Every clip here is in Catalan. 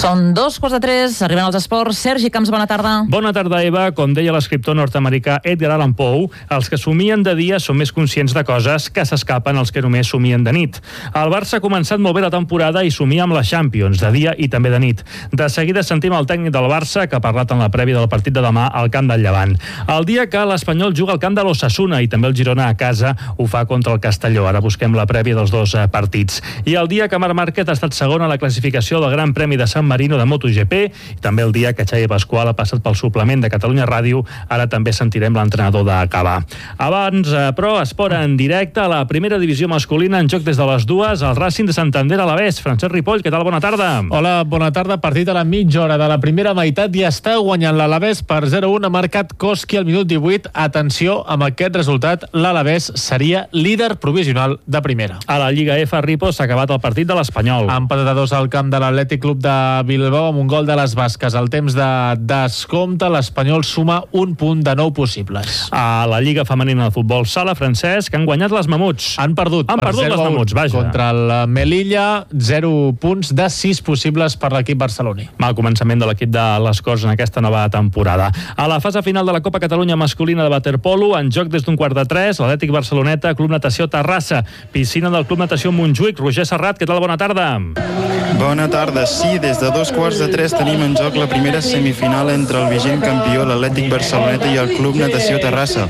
Són 2:15, arriben els esports. Sergi Camps, bona tarda. Bona tarda, Eva. Com deia l'escriptor nord-americà Edgar Allan Poe, els que somien de dia són més conscients de coses que s'escapen als que només somien de nit. El Barça ha començat molt bé la temporada i somia amb la Champions, de dia i també de nit. De seguida sentim el tècnic del Barça, que ha parlat en la prèvia del partit de demà al camp del Llevant. El dia que l'Espanyol juga al camp de l'Osasuna i també el Girona a casa ho fa contra el Castelló. Ara busquem la prèvia dels dos partits. I el dia que Marc Márquez ha estat segon a la classificació del Gran Premi de San Marino de MotoGP, i també el dia que Xavi Pasqual ha passat pel suplement de Catalunya Ràdio. Ara també sentirem l'entrenador d'Acabà. Abans, però, esport en directe a la primera divisió masculina, en joc des de les 2, el Racing de Santander a l'Avés. Francesc Ripoll, què tal? Bona tarda. Hola, bona tarda. Partit a la mitja hora de la primera meitat i està guanyant l'Alavés per 0-1. Ha marcat Koski al minut 18. Atenció, amb aquest resultat, l'Alavés seria líder provisional de primera. A la Lliga F, Ripoll, s'ha acabat el partit de l'Espanyol. Han empatat a 2 al camp de l'Atlètic Club de Bilbao amb un gol de les basques. Al temps de descompte, l'Espanyol suma un punt de 9 possibles. A la Lliga Femenina de Futbol Sala, Francesc, han guanyat les Mamuts. Han perdut les Mamuts, vaja. Contra el Melilla, 0 punts de 6 possibles per l'equip barceloní. Mal començament de l'equip de les Corts en aquesta nova temporada. A la fase final de la Copa Catalunya masculina de waterpolo, en joc des d'un 2:45, l'Atlètic Barceloneta, Club Natació Terrassa, piscina del Club Natació Montjuïc. Roger Serrat, què tal? Bona tarda. Bona tarda. Sí, des de 2:15 tenim en joc la primera semifinal entre el vigent campió, l'Atlètic Barceloneta, i el Club Natació Terrassa.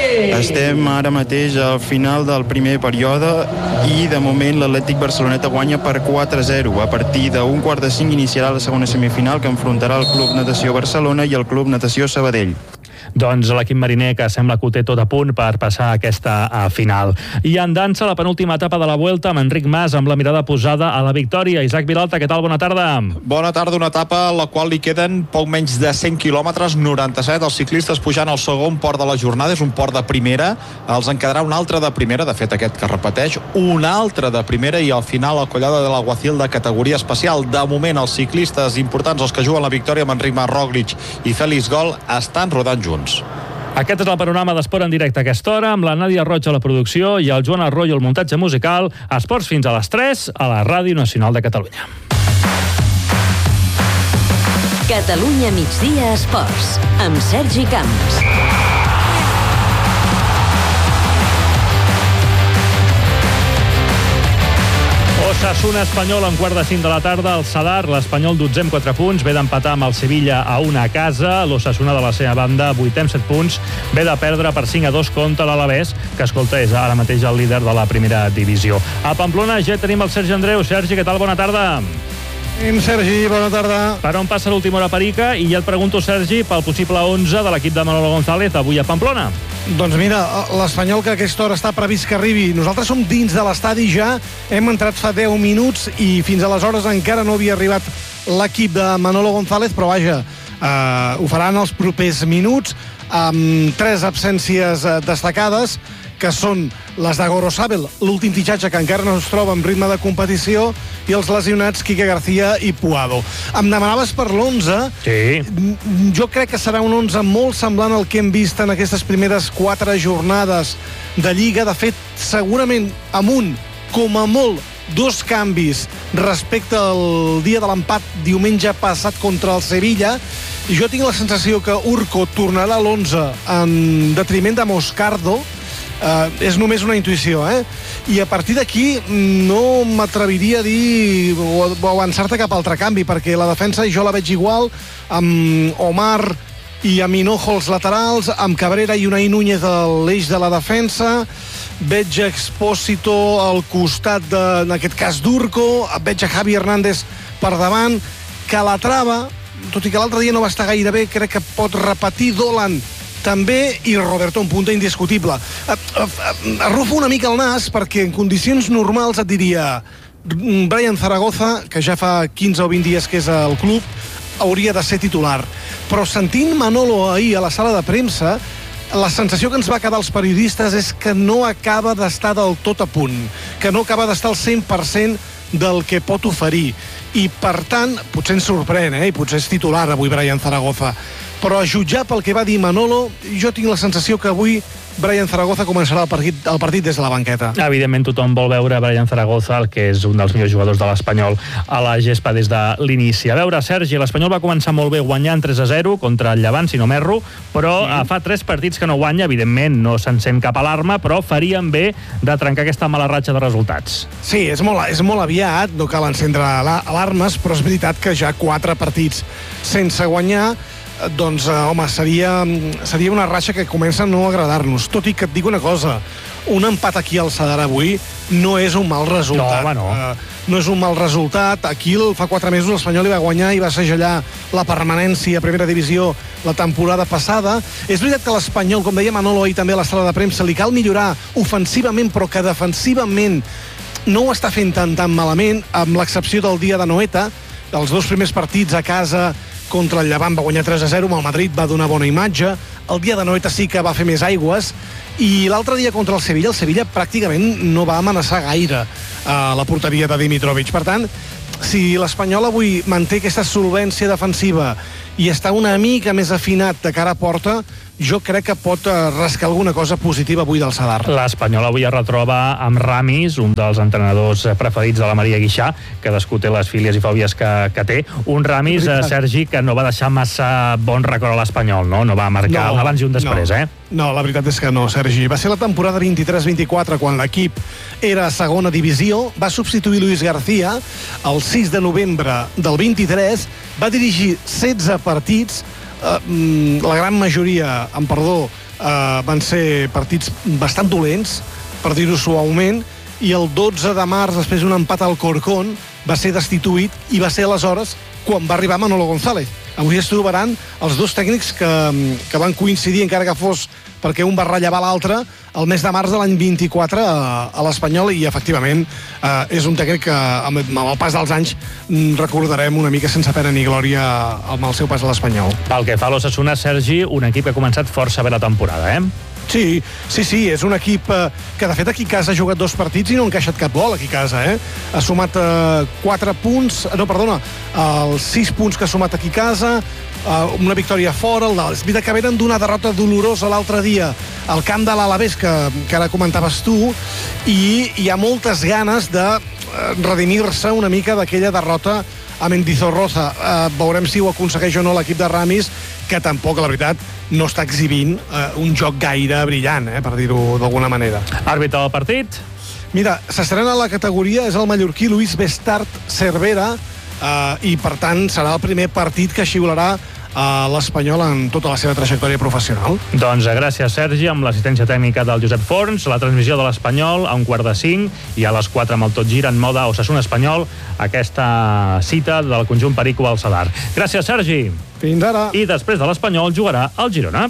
Estem ara mateix al final del primer període i de moment l'Atlètic Barceloneta guanya per 4-0. A partir d'un 4:45 iniciarà la segona semifinal, que enfrontarà el Club Natació Barcelona i el Club Natació Sabadell. Doncs l'equip mariner, que sembla que ho té tot a punt per passar a aquesta final. I en dansa, la penúltima etapa de la Vuelta, amb Enric Mas, amb la mirada posada a la victòria. Isaac Vilalta, què tal? Bona tarda. Bona tarda, una etapa a la qual li queden poc menys de 100 quilòmetres, 97. Els ciclistes pujant al segon port de la jornada, és un port de primera. Els en quedarà un altre de primera, de fet aquest que repeteix, un altre de primera, i al final la collada de l'Aguacil de categoria especial. De moment, els ciclistes importants, els que juguen la victòria, amb Enric Mas, Roglic i Félix Gol, estan rodant junts. Aquest és el panorama d'esport en directe a aquesta hora, amb la Nàdia Roig a la producció i el Joan Arroyo al muntatge musical. Esports fins a les 3 a la Ràdio Nacional de Catalunya. Catalunya migdia esports, amb Sergi Camps. Osasuna Espanyol en 4:05 de la tarda al Sadar. L'Espanyol 12 amb 4 punts, ve d'empatar amb el Sevilla a 1 a casa. L'Osasuna, de la seva banda, 8 amb 7 punts, ve de perdre per 5-2 contra l'Alavés, que, escolta, és ara mateix el líder de la primera divisió. A Pamplona ja tenim el Sergi Andreu. Sergi, què tal? Bona tarda. Sergi, bona tarda. Per on passa l'última hora Perica? I ja et pregunto, Sergi, pel possible 11 de l'equip de Manolo González avui a Pamplona. Doncs mira, l'Espanyol, que a aquesta hora està previst que arribi. Nosaltres som dins de l'estadi ja, hem entrat fa 10 minuts i fins aleshores encara no havia arribat l'equip de Manolo González, però vaja, ho faran els propers minuts, amb 3 absències destacades, que són les de Gorosabel, l'últim fitxatge que encara no es troba en ritme de competició, i els lesionats Quique García i Puado. Em demanaves per l'11. Sí. Jo crec que serà un 11 molt semblant al que hem vist en aquestes primeres 4 jornades de Lliga. De fet, segurament amb com a molt, 2 canvis respecte al dia de l'empat diumenge passat contra el Sevilla. Jo tinc la sensació que Urco tornarà a l'11 en detriment de Moscardo. És només una intuïció, I a partir d'aquí no m'atreviria a dir o avançar-te cap altre canvi, perquè la defensa jo la veig igual, amb Omar i amb Hinojo als laterals, amb Cabrera i Unai Núñez a l'eix de la defensa, veig Expósito al costat en aquest cas d'Urco, veig a Javi Hernández per davant, Calatrava, tot i que l'altre dia no va estar gaire bé, crec que pot repetir, Dolan també, i Roberto en punta indiscutible. Arrufo una mica el nas perquè en condicions normals et diria Brian Zaragoza, que ja fa 15 o 20 dies que és al club, hauria de ser titular. Però sentint Manolo ahir a la sala de premsa, la sensació que ens va quedar als periodistes és que no acaba d'estar del tot a punt, que no acaba d'estar al 100% del que pot oferir. I, per tant, potser ens sorprèn, i potser és titular avui Brian Zaragoza, però a jutjar pel que va dir Manolo, jo tinc la sensació que avui Brian Zaragoza començarà el partit des de la banqueta. Evidentment tothom vol veure Brian Zaragoza, el que és un dels millors jugadors de l'Espanyol, a la gespa des de l'inici. A veure, Sergi, l'Espanyol va començar molt bé guanyant 3-0 contra el Llevant, si no m'erro, però fa 3 partits que no guanya, evidentment no s'encén cap alarma, però farien bé de trencar aquesta mala ratxa de resultats. Sí, és molt aviat, no cal encendre alarmes, però és veritat que ja 4 partits sense guanyar, doncs, home, seria una ratxa que comença a no agradar-nos. Tot i que et dic una cosa, un empat aquí al Sadar avui no és un mal resultat. No, home, no. No és un mal resultat. Aquí fa 4 mesos l'Espanyol li va guanyar i va segellar la permanència a primera divisió la temporada passada. És veritat que l'Espanyol, com deia Manolo ahir també a la sala de premsa, li cal millorar ofensivament, però que defensivament no ho està fent tan malament, amb l'excepció del dia de Noeta. Els 2 primers partits a casa contra el Llevant va guanyar 3-0, amb el Madrid va donar bona imatge. El dia de Noeta sí que va fer més aigües, i l'altre dia contra el Sevilla pràcticament no va amenaçar gaire la porteria de Dimitrovic. Per tant, si l'Espanyol avui manté aquesta solvència defensiva i està una mica més afinat de cara a porta, jo crec que pot rascar alguna cosa positiva avui del Sadar. L'Espanyol avui es retroba amb Ramis, un dels entrenadors preferits de la Maria Guixà. Cadascú té les fílies i fòbies que té. Un Ramis, Sergi, que no va deixar massa bon record a l'Espanyol, no? No va marcar un abans i un després, No, la veritat és que no, Sergi. Va ser la temporada 23-24 quan l'equip era a segona divisió. Va substituir Luis García el 6 de novembre del 23. Va dirigir 16 partits. La gran majoria, amb perdó, van ser partits bastant dolents, per dir-ho suaument, i el 12 de març, després d'un empat al Corcón, va ser destituït, i va ser aleshores quan va arribar Manolo González. Avui es trobaran els 2 tècnics que van coincidir, encara que fos perquè un va rellevar l'altre, el mes de març de l'any 24 a l'Espanyol, i efectivament és un tècnic que amb el pas dels anys recordarem una mica sense pena ni glòria amb el seu pas a l'Espanyol. Pel que fa a l'Osasuna, Sergi, un equip que ha començat força bé la temporada, Sí, és un equip que de fet aquí a casa ha jugat 2 partits i no ha encaixat cap gol aquí a casa, Ha sumat 4 punts, els 6 punts que ha sumat aquí a casa, una victòria fora, és veritat que venen d'una derrota dolorosa l'altre dia al camp de l'Alavés, que ara comentaves tu, i hi ha moltes ganes de redimir-se una mica d'aquella derrota a Mendizorroza. Veurem si ho aconsegueix o no l'equip de Ramis, que tampoc, la veritat, no està exhibint un joc gaire brillant, per dir-ho d'alguna manera. Àrbitre del partit? Mira, s'estrena a la categoria, és el mallorquí Luis Bestart Cervera, i per tant serà el primer partit que xiularà a l'Espanyol en tota la seva trajectòria professional. Doncs gràcies, Sergi, amb l'assistència tècnica del Josep Forns, la transmissió de l'Espanyol a 1:45 i a les 4 amb el Tot Gira en mode Osasuna Espanyol, aquesta cita del conjunt Perico al Sadar. Gràcies, Sergi. Fins ara. I després de l'Espanyol jugarà el Girona.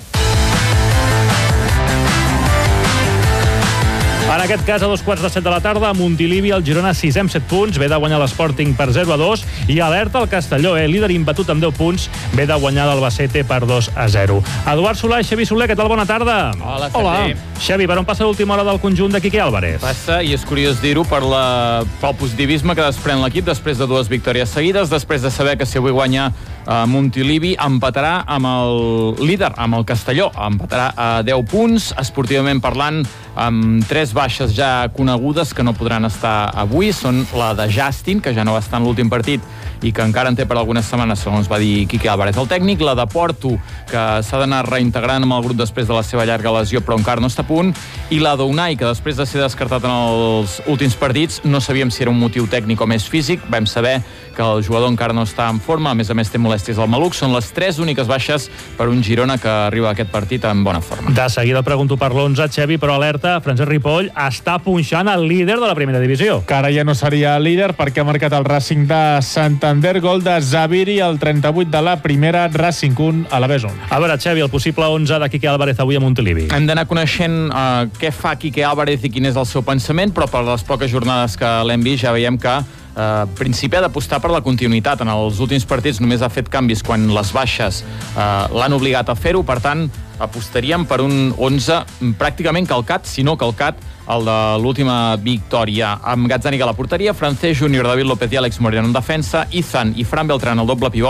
En aquest cas, a 7:15 de la tarda, a Montilivi, el Girona 6è amb 7 punts, ve de guanyar l'Sporting per 0-2, i alerta al Castelló, líder imbatut amb 10 punts, ve de guanyar l'Albacete per 2-0. Eduard Solà i Xavi Soler, què tal? Bona tarda. Hola, Sergi. Xavi, per on passa l'última hora del conjunt de Quique Álvarez? Passa, i és curiós dir-ho, pel positivisme que desprèn l'equip després de 2 victòries seguides, després de saber que si avui guanya Montilivi, empatarà amb el líder, amb el Castelló, empatarà a 10 punts, esportivament parlant, amb 3 baixes ja conegudes que no podran estar avui. Són la de Justin, que ja no va estar en l'últim partit i que encara en té per algunes setmanes, segons va dir Quique Álvarez, el tècnic, la de Porto, que s'ha d'anar reintegrant amb el grup després de la seva llarga lesió, però encara no està a punt, i la d'Unai, que després de ser descartat en els últims partits, no sabíem si era un motiu tècnic o més físic. Vam saber que el jugador encara no està en forma, a més té molèsties al maluc. Són les 3 úniques baixes per un Girona que arriba a aquest partit en bona forma. De seguida pregunto per l'11, Xavi, però alerta, Francesc Ripoll està punxant el líder de la primera divisió. Que ara ja no seria líder perquè ha marcat el Racing de Santander, gol de Zaviri, el 38 de la primera, Racing 1, Alavés 1. A veure, Xavi, el possible 11 de Quique Álvarez avui a Montilivi. Hem d'anar coneixent què fa Quique Álvarez i quin és el seu pensament, però per les poques jornades que l'hem vist ja veiem que principi ha d'apostar per la continuïtat. En els últims partits només ha fet canvis quan les baixes l'han obligat a fer-ho, per tant apostaríem per un 11 pràcticament calcat, si no calcat, el de l'última victòria, amb Gazzaniga a la porteria, Francesc Júnior, David López i Àlex Moreno en defensa, Izan i Fran Beltrán al doble pivot,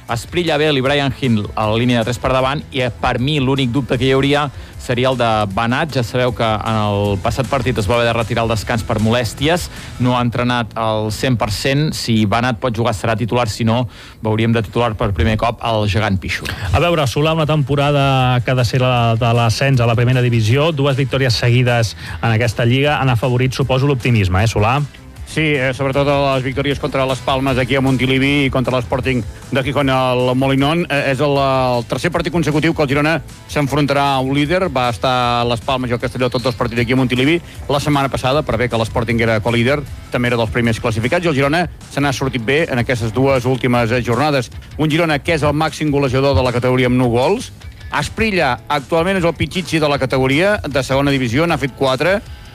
Esprilla, Abel i Brian Hill a la línia de 3 per davant, i per mi l'únic dubte que hi hauria seria el de Banat. Ja sabeu que en el passat partit es va haver de retirar el descans per molèsties, no ha entrenat al 100%. Si Banat pot jugar serà titular, si no veuríem de titular per primer cop el gegant Pichu. A veure, Solà, una temporada que ha de ser la de l'ascens a la primera divisió, 2 victòries seguides en aquesta lliga han afavorit, suposo, l'optimisme, Solà? Sí, sobretot les victòries contra les Palmes aquí a Montilivi i contra l'Sporting de Gijón al Molinón. És el tercer partit consecutiu que el Girona s'enfrontarà a un líder. Va estar a les Palmes i el Castelló tots 2 partits aquí a Montilivi. La setmana passada, per bé que l'Sporting era co-líder, també era dels primers classificats, i el Girona se n'ha sortit bé en aquestes 2 últimes jornades. Un Girona que és el màxim golejador de la categoria amb 9 gols. Esprilla actualment és el pitxitxi de la categoria de segona divisió, n'ha fet 4.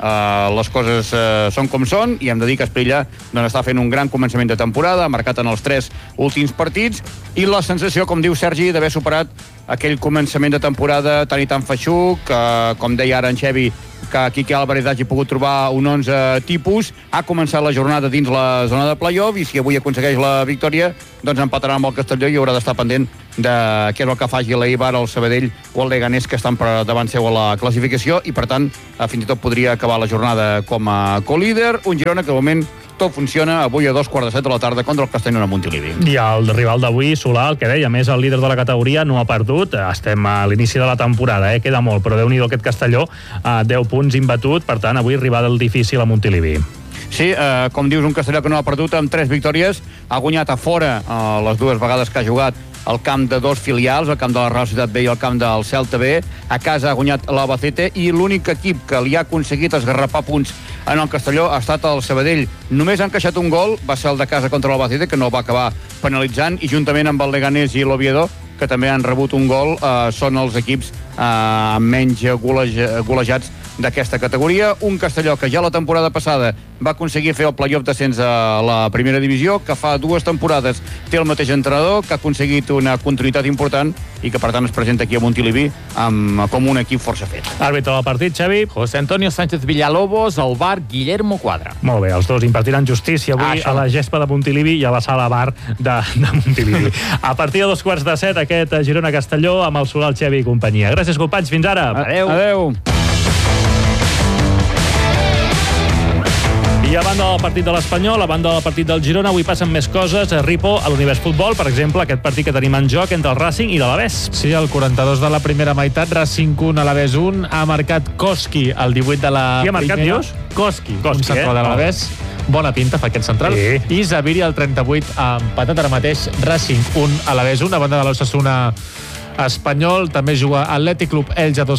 Les coses són com són, i hem de dir que Esprilla està fent un gran començament de temporada, ha marcat en els 3 últims partits, i la sensació, com diu Sergi, d'haver superat aquell començament de temporada tan i tan feixuc, com deia ara en Xevi, que Quique Álvarez hagi pogut trobar un 11 tipus. Ha començat la jornada dins la zona de play-off, i si avui aconsegueix la victòria, doncs empatarà amb el Castelló i haurà d'estar pendent de què és el que faci l'Eibar, el Sabadell o el Leganés, que estan per davant seu a la classificació, i per tant fins i tot podria acabar la jornada com a co-líder. Un Girona que de moment tot funciona avui a 2:15 de la tarda contra el Castelló a Montilivi. I el rival d'avui, Solà, el que deia, més el líder de la categoria, no ha perdut. Estem a l'inici de la temporada, queda molt, però Déu-n'hi-do aquest Castelló, 10 punts imbatut, per tant avui rival difícil a Montilivi. Sí, com dius, un Castelló que no ha perdut amb 3 victòries, ha guanyat a fora les 2 vegades que ha jugat al camp de 2 filials, el camp de la Real Societat B i el camp del Celta B. A casa ha guanyat l'Albacete, i l'únic equip que li ha aconseguit esgarrapar punts en el Castelló ha estat el Sabadell. Només ha encaixat un gol, va ser el de casa contra l'Albacete, que no va acabar penalitzant, i juntament amb el Leganés i l'Oviedo, que també han rebut un gol, són els equips menys golejats d'aquesta categoria. Un Castelló que ja la temporada passada va aconseguir fer el play-off d'ascens a la primera divisió, que fa 2 temporades té el mateix entrenador, que ha aconseguit una continuïtat important i que per tant es presenta aquí a Montilivi com un equip força fet. Àrbitre del partit, Xavi. José Antonio Sánchez Villalobos, el VAR Guillermo Quadra. Molt bé, els dos impartiran justícia avui a la gespa de Montilivi i a la sala bar de Montilivi. A partir de 2:15, aquest Girona-Castelló amb el Solà, el Xavi i companyia. Gràcies, companys, fins ara. Adeu. I a banda del partit de l'Espanyol, a banda del partit del Girona, avui passen més coses. Ripo, a l'Univers Futbol, per exemple, aquest partit que tenim en joc entre el Racing i l'Alavés. Sí, el 42 de la primera meitat, Racing 1, Alavés 1, ha marcat Koski, el 18 de la Qui ha marcat, primera. dius? Koski, un central de l'Alavés. Bona pinta fa aquest central. Sí. I Zaviri, el 38, ha empatat ara mateix. Racing 1, Alavés 1, a banda de l'Osasuna Espanyol. També juga Atlètic Club Elx a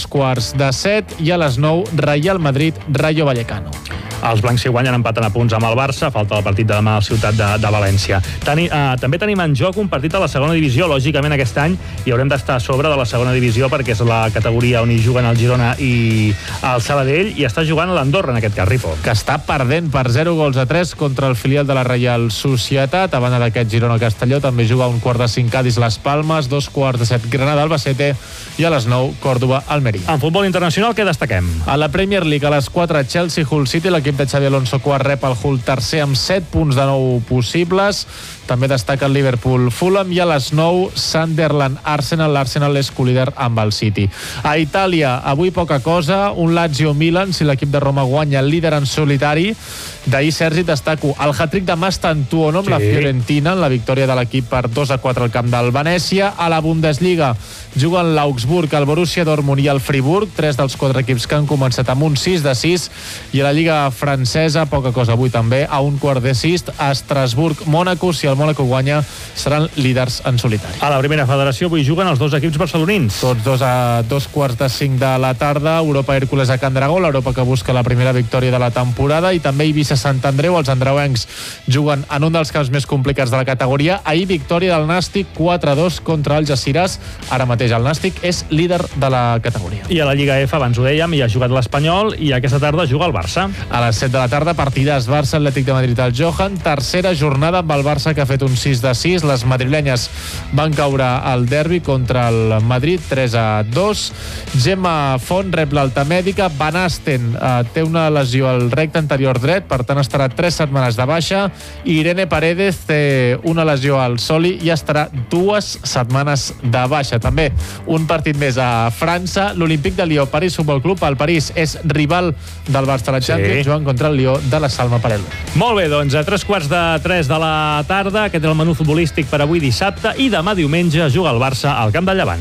2:15 i a les 9 Real Madrid, Rayo Vallecano. Els blancs si guanyen empaten a punts amb el Barça, falta el partit de demà a la ciutat de València. També tenim en joc un partit a la segona divisió. Lògicament aquest any hi haurem d'estar a sobre de la segona divisió perquè és la categoria on hi juguen el Girona i el Sabadell, i està jugant l'Andorra en aquest cas, Ripo. Que està perdent per 0-3 contra el filial de la Reial Societat. A banda d'aquest Girona-Castelló també juga un 4:05 Cadis Las Palmes, 2:15 Granada-Albacete i a les 9 Còrdova-Almeria. En futbol internacional, què destaquem? A la Premier League, a les 4, Chelsea-Hull City. L'equip de Xabi Alonso quart rep el Hull tercer amb 7 punts de 9 possibles. També destaca el Liverpool-Fulham, i a les 9 Sunderland-Arsenal. L'Arsenal és co-líder amb el City. A Itàlia, avui poca cosa, un Lazio-Milan, si l'equip de Roma guanya, el líder en solitari. D'ahir, Sergi, destaco el hat-trick de Mastantuono amb la Fiorentina, en la victòria de l'equip per 2-4 al camp del Venècia. A la Bundesliga juguen l'Augsburg, el Borussia Dortmund i el Friburg, 3 dels 4 equips que han començat amb un 6-6. I a la Lliga francesa, poca cosa avui també, a un 4:06 a Estrasburg-Mònaco. Si el Mònaco guanya, seran líders en solitari. A la primera federació avui juguen els dos equips barcelonins. Tots dos a 2:45 de la tarda. Europa Hèrcules a Can Dragó, l'Europa que busca la primera victòria de la temporada, i també Eivissa Sant Andreu. Els andreuencs juguen en un dels camps més complicats de la categoria. Ahir victòria del Nàstic 4-2 contra el Algeciras. Ara mateix el Nàstic és líder de la categoria. I a la Lliga F, abans ho dèiem, hi ha jugat l'Espanyol i aquesta tarda juga el Barça. A les 7 de la tarda, partidàs Barça Atlètic de Madrid al Johan, tercera jornada amb el Barça que ha fet un 6-6. Les madrilenyes van caure al derbi contra el Madrid 3-2. Gemma Font rep l'alta mèdica. Van Asten té una lesió al recte anterior dret, per tant estarà 3 setmanes de baixa. I Irene Paredes té una lesió al soli i estarà 2 setmanes de baixa. També un partit més a França, l'Olímpic de Lió, París Futbol Club. El París és rival del Barça a la Champions, jugant contra el Lió de la Salma Parello. Molt bé, doncs a 3:45 de la tarda, aquest és el menú futbolístic per avui dissabte, i demà diumenge juga el Barça al Camp del Llevant.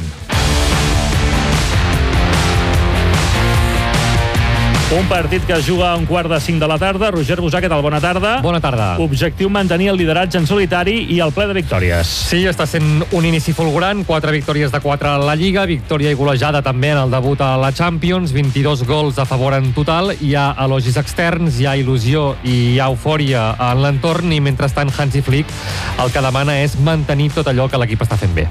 Un partit que es juga a 4:45 de la tarda. Roger Busà, què tal? Bona tarda. Bona tarda. Objectiu mantenir el lideratge en solitari i el ple de victòries. Sí, està sent un inici fulgurant. 4 victòries de 4 a la Lliga, victòria i golejada també en el debut a la Champions, 22 gols a favor en total. Hi ha elogis externs, hi ha il·lusió i hi ha eufòria en l'entorn, i mentrestant Hansi Flick el que demana és mantenir tot allò que l'equip està fent bé.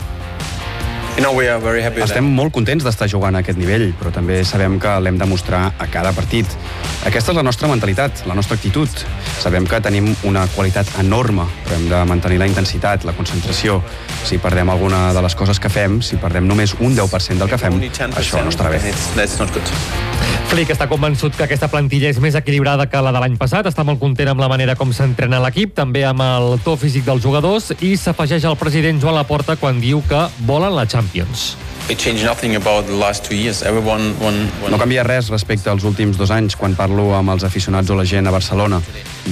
Estem molt contents d'estar jugant a aquest nivell, però també sabem que l'hem de mostrar a cada partit. Aquesta és la nostra mentalitat, la nostra actitud. Sabem que tenim una qualitat enorme, però hem de mantenir la intensitat, la concentració. Si perdem alguna de les coses que fem, si perdem només un 10% del que fem, això no estarà bé. Flick està convençut que aquesta plantilla és més equilibrada que la de l'any passat, està molt content amb la manera com s'entrena l'equip, també amb el to físic dels jugadors, i s'afegeix al president Joan Laporta quan diu que volen la Champions. No canvia res respecte als últims 2 anys quan parlo amb els aficionats o la gent a Barcelona.